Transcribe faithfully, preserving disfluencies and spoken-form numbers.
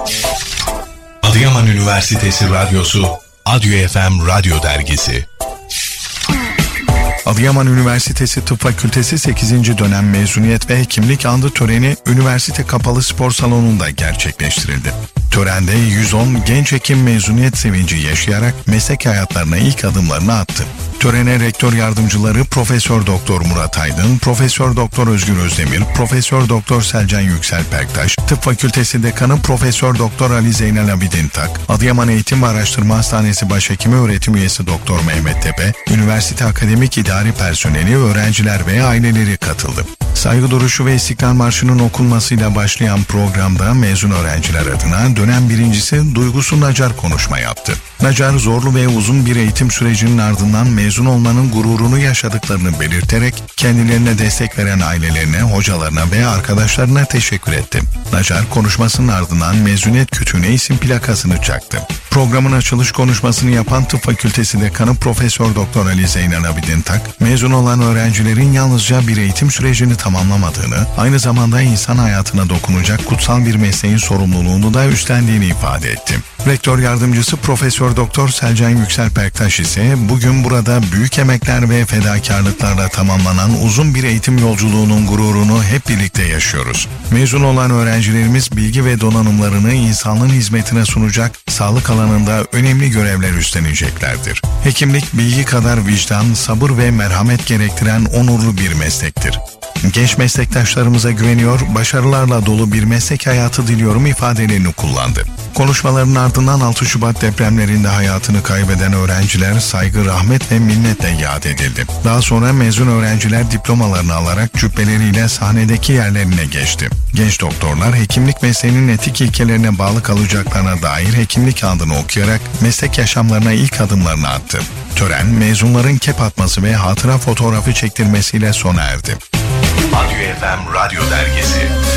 Adıyaman Üniversitesi Radyosu, Adyo F M Radyo Dergisi. Adıyaman Üniversitesi Tıp Fakültesi sekizinci dönem mezuniyet ve hekimlik andı töreni üniversite kapalı spor salonunda gerçekleştirildi. Törende yüz on genç hekim mezuniyet sevinci yaşayarak meslek hayatlarına ilk adımlarını attı. Törene rektör yardımcıları Profesör Doktor Murat Aydın, Profesör Doktor Özgür Özdemir, Profesör Doktor Selcan Yüksel Perktaş, Tıp Fakültesi Dekanı Profesör Doktor Ali Zeynel Abidin Tak, Adıyaman Eğitim ve Araştırma Hastanesi Başhekimi Öğretim Üyesi Doktor Mehmet Tepe, üniversite akademik idari personeli, öğrenciler ve aileleri katıldı. Saygı duruşu ve İstiklal Marşı'nın okunmasıyla başlayan programda mezun öğrenciler adına dönem birincisi Duygusu Nacar konuşma yaptı. Nacar zorlu ve uzun bir eğitim sürecinin ardından mezun olmanın gururunu yaşadıklarını belirterek kendilerine destek veren ailelerine, hocalarına ve arkadaşlarına teşekkür etti. Nacar konuşmasının ardından mezuniyet kütüğüne isim plakasını çaktı. Programın açılış konuşmasını yapan Tıp Fakültesi Dekanı Profesör Doktor Ali Zeynel Abidin Tak, mezun olan öğrencilerin yalnızca bir eğitim sürecini tamamlamadığını, aynı zamanda insan hayatına dokunacak kutsal bir mesleğin sorumluluğunu da üstlendiğini ifade etti. Rektör yardımcısı Profesör Doktor Selcan Yüksel Perktaş ise bugün burada büyük emekler ve fedakarlıklarla tamamlanan uzun bir eğitim yolculuğunun gururunu hep birlikte yaşıyoruz. Mezun olan öğrencilerimiz bilgi ve donanımlarını insanlığın hizmetine sunacak, sağlık alanında önemli görevler üstleneceklerdir. Hekimlik bilgi kadar vicdan, sabır ve merhamet gerektiren onurlu bir meslektir. Genç meslektaşlarımıza güveniyor, başarılarla dolu bir meslek hayatı diliyorum ifadelerini kullandı. Konuşmaların ardından altı Şubat depremlerinde hayatını kaybeden öğrenciler saygı, rahmet ve minnetle yad edildi. Daha sonra mezun öğrenciler diplomalarını alarak cübbeleriyle sahnedeki yerlerine geçti. Genç doktorlar hekimlik mesleğinin etik ilkelerine bağlı kalacaklarına dair hekimlik andını okuyarak meslek yaşamlarına ilk adımlarını attı. Tören mezunların kep atması ve hatıra fotoğrafı çektirmesiyle sona erdi. Adyo F M Radyo Dergisi.